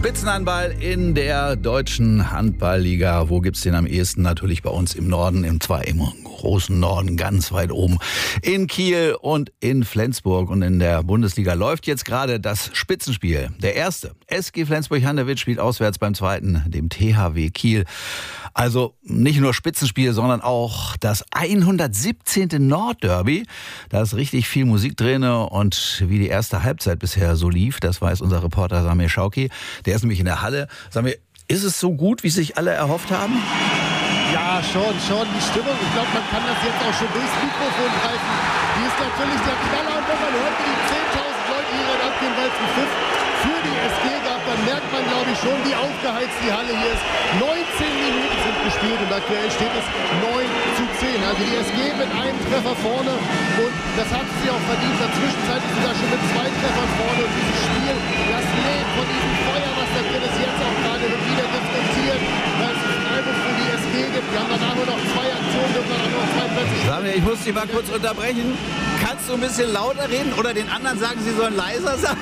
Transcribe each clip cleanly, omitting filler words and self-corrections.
Spitzenhandball in der deutschen Handballliga. Wo gibt's den am ehesten? Natürlich bei uns im Norden, im großen Norden, ganz weit oben. In Kiel und in Flensburg. Und in der Bundesliga läuft jetzt gerade das Spitzenspiel. Der erste, SG Flensburg-Handewitt, spielt auswärts beim zweiten, dem THW Kiel. Also nicht nur Spitzenspiel, sondern auch das 117. Nordderby. Da ist richtig viel Musik drin und wie die erste Halbzeit bisher so lief, das weiß unser Reporter Samir Schauki. Der ist nämlich in der Halle. Samir, ist es so gut, wie sich alle erhofft haben? Ja, schon. Die Stimmung, ich glaube, man kann das jetzt auch schon durchs Mikrofon greifen. Die ist natürlich der Knaller. Und wenn man heute die 10.000 Leute hier abgehen, weil es einen Pfiff für die SG gab, dann merkt man, glaube ich, schon, wie aufgeheizt die Halle hier ist. 19 Minuten sind gespielt und aktuell steht es 9:10. Also die SG mit einem Treffer vorne und das hat sie auch verdient. In der Zwischenzeit ist sie da schon mit 2 Treffern vorne und dieses Spiel, das lebt von diesem Feuer, was da drin ist, jetzt auch gerade wird wieder diskutiert, weil es einen Freiburg für die SG gibt. Wir haben danach nur noch 2 Aktionen, wir haben noch 2 Plätze. Samir, ich muss dich mal kurz unterbrechen. Kannst du ein bisschen lauter reden oder den anderen sagen, sie sollen leiser sein?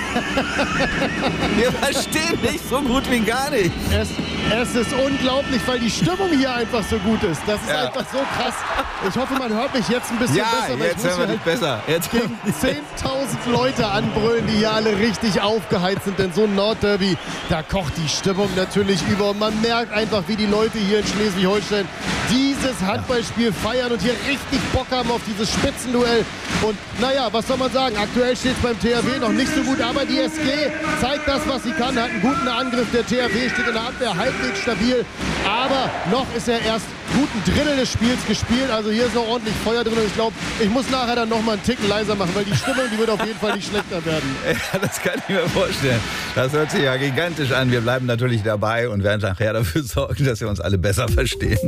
Wir verstehen dich so gut wie gar nicht. Es ist unglaublich, weil die Stimmung hier einfach so gut ist. Das ist einfach so krass. Ich hoffe, man hört mich jetzt ein bisschen besser. Ja, jetzt hören wir dich besser. Jetzt gegen 10.000 Leute anbrüllen, die hier alle richtig aufgeheizt sind. Denn so ein Nordderby, da kocht die Stimmung natürlich über. Und man merkt einfach, wie die Leute hier in Schleswig-Holstein dieses Handballspiel feiern und hier richtig Bock haben auf dieses Spitzenduell. Und naja, was soll man sagen? Aktuell steht es beim THW noch nicht so gut, aber die SG zeigt das, was sie kann. Hat einen guten Angriff. Der THW steht in der Abwehr halbwegs stabil. Aber noch ist er erst guten Drittel des Spiels gespielt. Also hier ist noch ordentlich Feuer drin. Und ich glaube, ich muss nachher dann noch mal einen Ticken leiser machen, weil die Stimmung, die wird auf jeden Fall nicht schlechter werden. Ja, das kann ich mir vorstellen. Das hört sich ja gigantisch an. Wir bleiben natürlich dabei und werden nachher dafür sorgen, dass wir uns alle besser verstehen.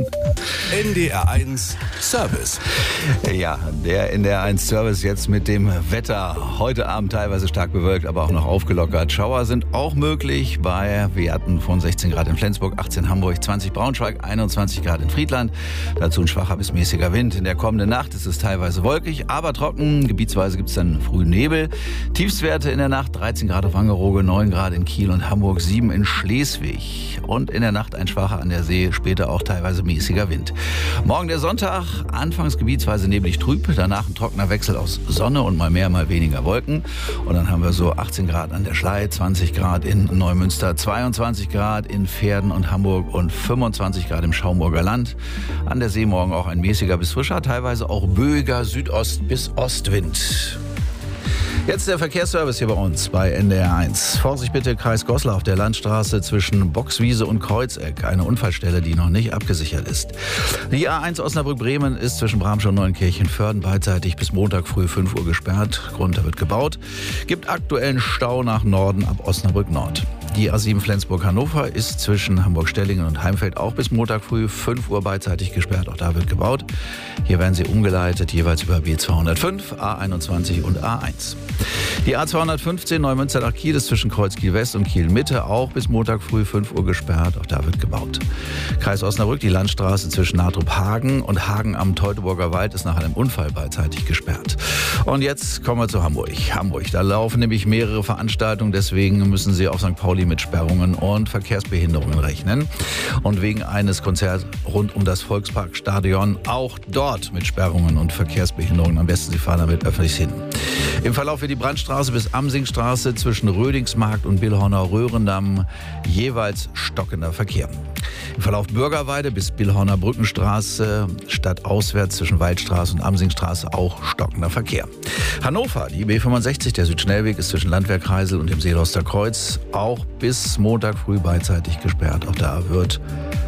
NDR 1 Service. Ja, der NDR 1 Service jetzt mit dem Wetter. Heute Abend teilweise stark bewölkt, aber auch noch aufgelockert. Schauer sind auch möglich bei Werten von 16 Grad in Flensburg, 18 Hamburg, 20 Braunschweig, 21 Grad in Friedland. Dazu ein schwacher bis mäßiger Wind. In der kommenden Nacht ist es teilweise wolkig, aber trocken. Gebietsweise gibt es dann frühen Nebel. Tiefstwerte in der Nacht 13 Grad auf Wangerooge, 9 Grad in Kiel und Hamburg, 7 in Schleswig. Und in der Nacht ein schwacher an der See, später auch teilweise mäßiger Wind. Morgen der Sonntag, anfangs gebietsweise neblig trüb, danach ein trockener Wechsel aus Sonne und mal mehr, mal weniger Wolken. Und dann haben wir so 18 Grad an der Schlei, 20 Grad in Neumünster, 22 Grad in Verden und Hamburg und 25 Grad im Schaumburger Land. An der See morgen auch ein mäßiger bis frischer, teilweise auch böiger Südost- bis Ostwind. Jetzt der Verkehrsservice hier bei uns bei NDR 1. Vorsicht bitte, Kreis Goslar auf der Landstraße zwischen Boxwiese und Kreuzeck. Eine Unfallstelle, die noch nicht abgesichert ist. Die A1 Osnabrück-Bremen ist zwischen Bramschau und Neunkirchen-Förden beidseitig bis Montag früh 5 Uhr gesperrt. Grund, da wird gebaut. Gibt aktuellen Stau nach Norden ab Osnabrück Nord. Die A7 Flensburg-Hannover ist zwischen Hamburg-Stellingen und Heimfeld auch bis Montag früh 5 Uhr beidseitig gesperrt. Auch da wird gebaut. Hier werden sie umgeleitet, jeweils über B205, A21 und A1. Die A215 Neumünster nach Kiel ist zwischen Kreuz Kiel West und Kiel Mitte auch bis Montag früh 5 Uhr gesperrt. Auch da wird gebaut. Kreis Osnabrück, die Landstraße zwischen Nahtrup-Hagen und Hagen am Teutoburger Wald ist nach einem Unfall beidseitig gesperrt. Und jetzt kommen wir zu Hamburg. Da laufen nämlich mehrere Veranstaltungen, deswegen müssen Sie auf St. Pauli mit Sperrungen und Verkehrsbehinderungen rechnen. Und wegen eines Konzerts rund um das Volksparkstadion auch dort mit Sperrungen und Verkehrsbehinderungen. Am besten Sie fahren damit öffentlich hin. Im Verlauf wird die Brandstraße bis Amsingstraße zwischen Rödingsmarkt und Billhorner Röhrendamm jeweils stockender Verkehr. Im Verlauf Bürgerweide bis Billhorner Brückenstraße stadtauswärts zwischen Waldstraße und Amsingstraße auch stockender Verkehr. Hannover, die B65, der Südschnellweg ist zwischen Landwehrkreisel und dem Seeloster Kreuz auch bis Montag früh beidseitig gesperrt. Auch da wird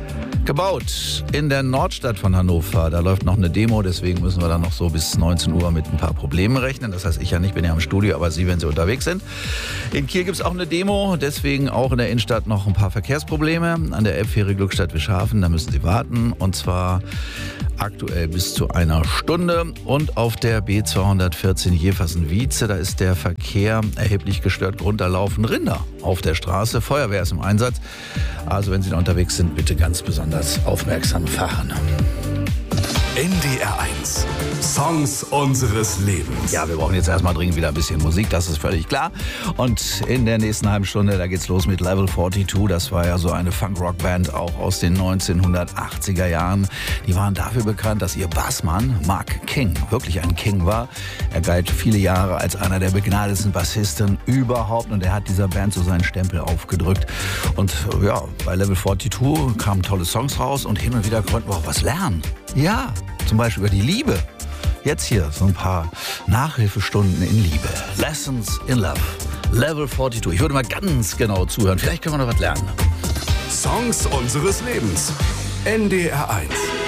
gebaut. In der Nordstadt von Hannover, da läuft noch eine Demo, deswegen müssen wir dann noch so bis 19 Uhr mit ein paar Problemen rechnen. Das heißt, ich ja nicht, bin ja im Studio, aber Sie, wenn Sie unterwegs sind. In Kiel gibt es auch eine Demo, deswegen auch in der Innenstadt noch ein paar Verkehrsprobleme. An der Elbfähre Glückstadt-Wischhafen, da müssen Sie warten und zwar aktuell bis zu einer Stunde. Und auf der B214 Jeversen-Wietze, da ist der Verkehr erheblich gestört. Grund, da laufen Rinder auf der Straße. Feuerwehr ist im Einsatz. Also wenn Sie da unterwegs sind, bitte ganz besonders aufmerksam fahren. NDR1. Songs unseres Lebens. Ja, wir brauchen jetzt erstmal dringend wieder ein bisschen Musik, das ist völlig klar. Und in der nächsten halben Stunde, da geht's los mit Level 42. Das war ja so eine Funk-Rock-Band auch aus den 1980er Jahren. Die waren dafür bekannt, dass ihr Bassmann Mark King wirklich ein King war. Er galt viele Jahre als einer der begnadetsten Bassisten überhaupt und er hat dieser Band so seinen Stempel aufgedrückt. Und ja, bei Level 42 kamen tolle Songs raus und hin und wieder konnten wir auch was lernen. Ja, zum Beispiel über die Liebe. Jetzt hier so ein paar Nachhilfestunden in Liebe. Lessons in Love. Level 42. Ich würde mal ganz genau zuhören. Vielleicht können wir noch was lernen. Songs unseres Lebens. NDR1.